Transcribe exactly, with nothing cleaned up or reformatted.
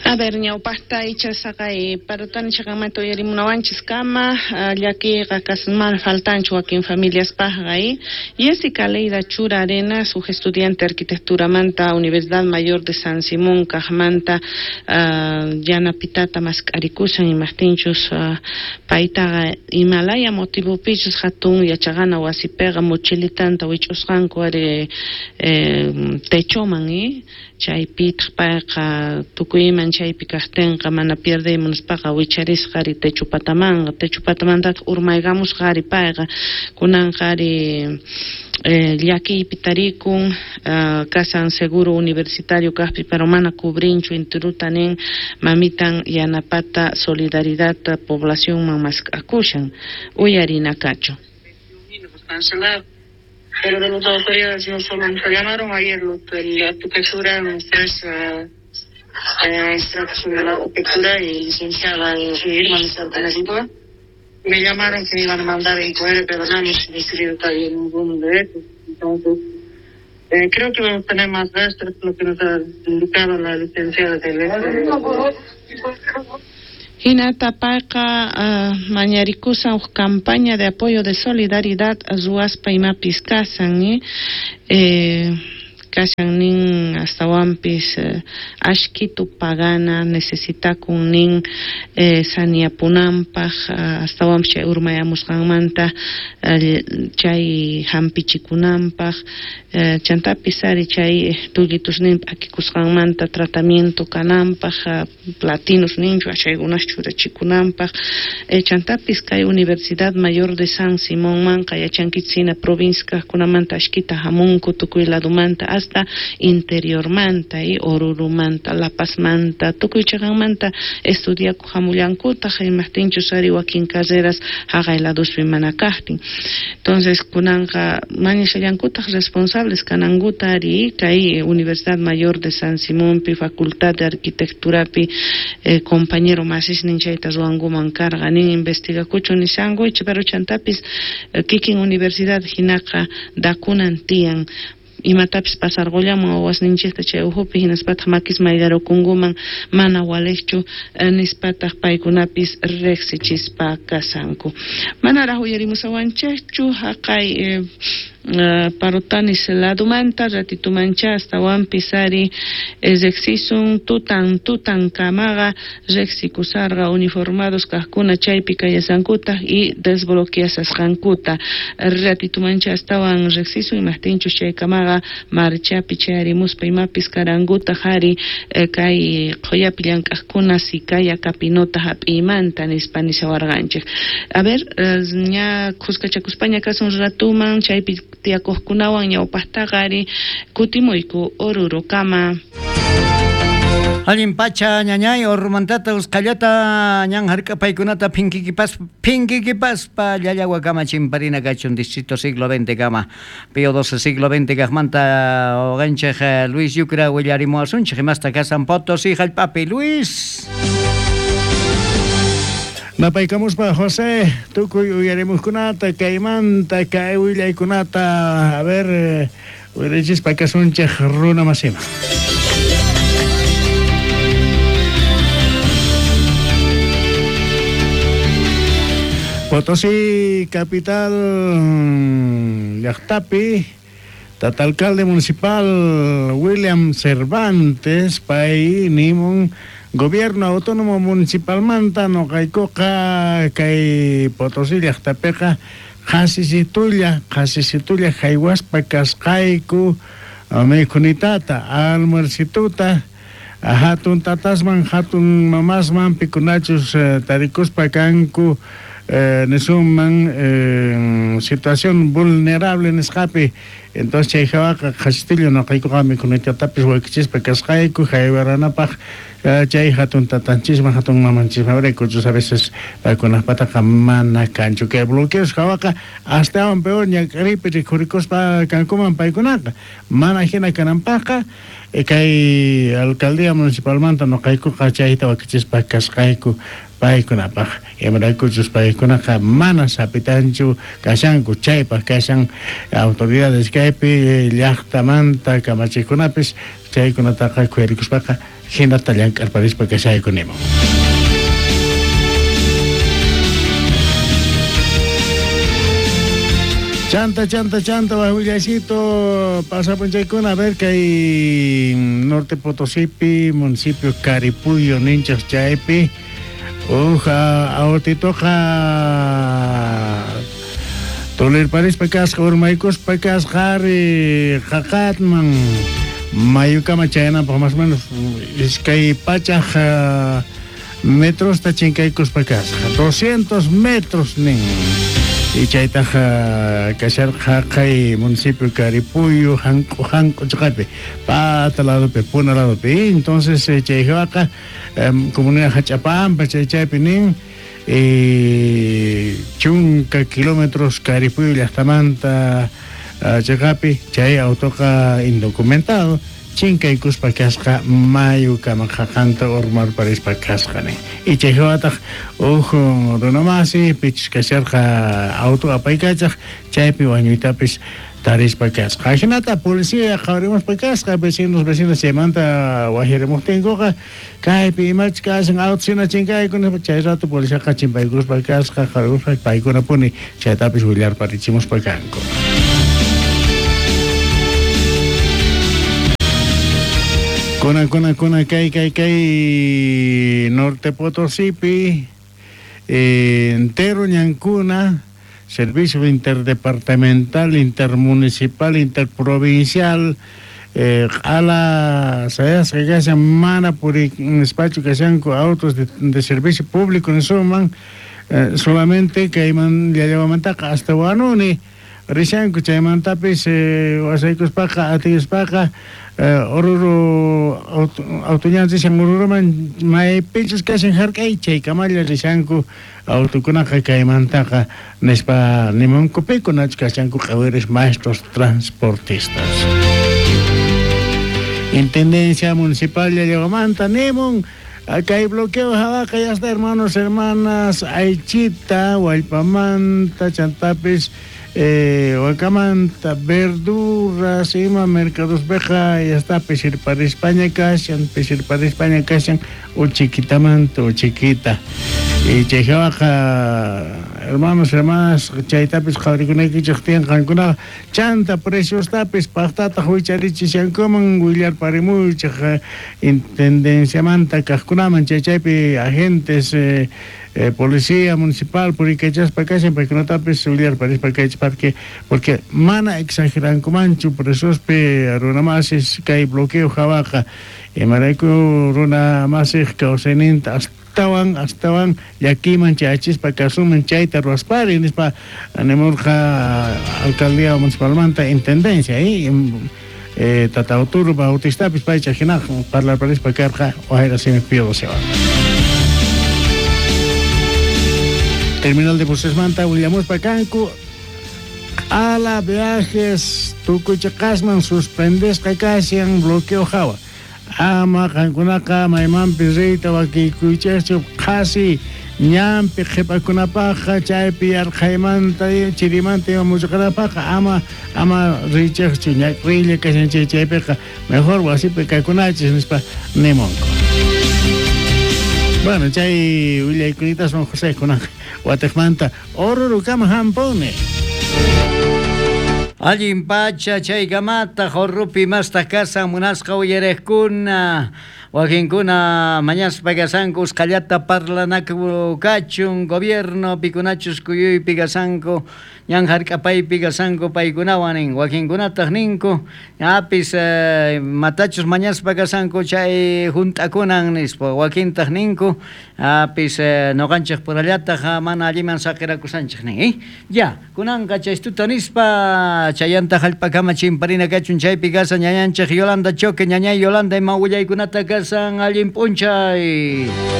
A ver, ñawpaqta ichasaqay parutani chaqamato yarimunawanchis kama llakiqa kasman faltanchu wakin familiaspaqay. Jessica Leida Chura Arenas, su estudiante de arquitectura manta Universidad Mayor de San Simón Cajmanta uh, Yana Pitata Mascaricusan y Martinchus uh, Paitaga Himalaya motivo pichus hatun yachagana wasipega mochilitanta wichusqanku are eh, techoman y chaypi paqa tukuyman chaypi kaqtinqa mana pierdemos paqa wicharisqari techupatamanga techupatamanta urmaygamus qari payqa kunan qari eh, llakiypi tarikun uh, kasan seguro universitario kaqpi pero mana cubrinchu intirutanin mamitan yanapata solidaridad población man masqakushan uyarina kacho. Pero de las autoridades no solo nos llamaron ayer los de la arquitectura, ustedes, eh, extracción de la arquitectura y licenciada Irma Lizardo. Me llamaron que me iban a mandar en coger, pero no hemos decidido todavía ninguno de estos. Entonces, eh, creo que vamos a tener más de esto, es lo que nos ha indicado la licenciada de la Hinata paqa uh, mañarikusan campaña de apoyo de solidaridad a Zuaspa y Mapis Kasan eh, Kasan nin hasta wampis eh, ashkitu pagana necesita kun nin eh, saniapunampaj hasta wampis urmayamus manta eh, chay hampichikunampaj eh, chantapisari chay tulitus nin akikusmanta tratamiento kanampaj platinos nincho achaygunas churachikunampaj eh, chantapis kay Universidad Mayor de San Simón manqa yachankitsina provincia kunamanta ashkita hamunku tukuyladumanta hasta interior manta y Oruro manta, La Paz manta, Tucuichagan manta, estudia Jamullancuta, Jaimastincho Sari, Joaquín Caseras, Hagailados Vimanacasti. Entonces, Kunanga, Manishayancuta, responsables, Cananguta, Ari, Kai, Universidad Mayor de San Simón, Pi, Facultad de Arquitectura, Pi, eh, compañero Masis Ninchaitas, Wanguman Carga, Nin investiga Cucho ni Sanguich, pero Chantapis, eh, Kikin Universidad, Jinaka, Dakunantian, y matapis pasar gollamo was ninchesta che uhupi hinaspat makis maigaro kunguman mana walechu nispata paikunapis rexichis pa kasanku mana rahuyarimus awanchechu haqay Uh, parotanis la dumanta ratitu mancha hasta wan pisari exercisun tutan tutan kamaga rexikusarga uniformados kahkuna chaypi kayasankuta y desbloqueasas jankuta ratitu mancha hasta wan rexisu imastinchu chay kamaga marchapi chayarimus paimapis karanguta hari eh, kay qoyapilan kahkuna sikaya kapinota hapimanta nispanishawarganchik a ver ña kuskachakuspaña kasun ratuman chaypi tiakohkunawan ñawpaqtaqari kutimuyku Oruro kama. Alguien pacha ñañay ormantata uskallata ñan harka paikunata pinkikipas pinkikipas pa yayawa kama chimparina kachun distrito siglo veinte kama Pío doce siglo veinte kahmanta oganchej Luis Yucra willarimo asunchej masta kasan Potosí jalpapi Luis. Napaikamos pa José, tukuy uyaremos kunata, kaimanta, kaewilay kunata, a ver, uyarechis pa kasunche runa masima. Potosí, capital, Llaqtapi, tatalcalde municipal William Cervantes, pay nimon, Gobierno Autónomo Municipal Manta no Kaykoka Kay Potosí Llaqtapiqa Hasisitulla Hasisitulla Haywaspa Kasqayku Mikhunitata almuercituta hatun tatasman hatun mamasman pikunachus tarikuspa kanku nesuman eh, situación vulnerable en escape entonces chayjawaqa hasistillo no Kaykoqa mikhunitatapis wakichispa kasqayku haywaranapaq chay hatun tatanchisma hatun mamanchisma rekuchus a veces con pataqa mana kanchu que bloqueos jawaqa hasta aún peor ñakripi rikuricuspa kankuman paykunaqa mana hina kananpaqa kay alcaldía municipal manta no Kaykuqa chayta wakichispa kasqayku paykunapaq imarakuchus paykunaqa mana sapitanchu kashanku chaypaq kashan autoridades kaypi llaqtamanta kamachaykunapis chaykunataqa kuerikuspaqa hinata llank'arparispa kashaykunima. Chanta, chanta, chanta, Bajuillasito, pasapunchaykuna, a ver que hay Norte Potosipi, municipio Caripuyo, Ninchas Chaypi, uja, aotitoja, Toler Paris Pacas, Urmaicos Pacas, Harry, Jacatman, Mayucama Chayana, pues más o menos, es que hay pacha metros, tachincaicos Pacas, doscientos metros, nin. Y chaytaja cachar jacay municipio Caripuyo, Janco, Janco, Chacape, pata lado pe, puna lado pe. Entonces chayjaca, comunidad Hachapampa, Chaychaypinin, chunca kilómetros Caripuyo, Lastamanta, Chacape, chay autoca indocumentado. Chinka y cuspa casca, mayu kama jacanta ormar paris pa cascane. Y chejoata, ojo, donomasi, pitch casarja auto apaicachach, chaypi bañuitapis taris pa casca. Ajinata, policía, jauremos pa casca, vecinos, vecinos, se manta, guajeremos tengoja, caipi, mach casan, autsina chinka y con chay rato, policía cachimpa y cuspa casca, jauremos pa paicona puni, chaytapis huilar parichimos pa canco. Kuna, kuna, kuna, kai, kai, kai, Norte Potosipi, eh, entero ñancuna, servicio interdepartamental, intermunicipal, interprovincial, eh, a la, sabes que ya se mana por un espacio que sean autos de, de servicio público, en suman, eh, solamente que hay man, ya lleva mantaca hasta Guanuni, Rishan, que hay mantapis, eh, Wasaicos Paca, Atigos Paca, oruro autoñansi sang oruro man may pinchos kasi harkay chay kamalya risanku autokuna kay mantaka nespa nimon kope kunach kasanku kaweres maestros transportistas. Intendencia Municipal de Yagomanta nimon acá hay bloqueo jabaca ya está hermanos hermanas Aichita Huaypamanta Chantapis Eh, Huacamanta, verduras, ima, mercados beja, ya está, pesir para España cashan, pesir para España cashan, o chiquitamanta, o chiquita. Y chejabaja, hermanos, hermanas, chaitapis, jabrikunaki, chachtian, jancuna, chanta, precios tapis, pachtata, huicharichi, siancoman, huillar parimu, chaja, intendencia manta, cascunaman, chachaipi, agentes, eh, Eh, policía municipal, por ahí que ya es para acá, siempre que no tapes, subir para para que porque, porque mana exageran comancho, por eso es que runa más es que hay bloqueo jabaja, y maraico runa más es que oseninta, hasta van, hasta van, y aquí manchachis para que asumen chaita ruaspar, y es para anemorja alcaldía municipal manta, intendencia, ahí, eh, tatautur, bautista, pues para echar para la pared para que o era así me pido se va. Terminal de buses Manta, Williamos Pacanco, a la viajes, Tucuchacasman, suspendes Cacasian, bloqueo Java. Ama, Cancunaka, Maiman, Pizrita, Wakikuchacho, casi, Ñampi, Jepacunapaja, Chaipi, Arjaimanta, Chirimante, Muchacarapaja, Ama, Ama, Richard, Chuñac, Rille, Casanche, Chaipeja, mejor, Wasipe, Cacunaches, Nespa, Nemonco. Bueno, chay William Cunitas son José con Guatemanta, Oruro Cama Jampone. Allin pacha chay gamata, jorrupi masta casa, munasca uyerescuna, wajincuna, mañas pagasancos, callata parlanacu cachun, gobierno, picunachus cuyuy pigasanco, ñanjar capay pigasanco paikunawanin, wajincunata ninco, apis matachus mañas pagasanco chay juntakunan nispo, waquinta ninco, apis no ganchas por allata, jamana alliman sakirakusanchik nin, eh? Ya, kunan cachaistuta nispa, chayanta jalpakama chimparina kachun chaypi kasan ñañanchik Yolanda Choque, ñañay Yolanda ima willay kunata kasan allin punchay.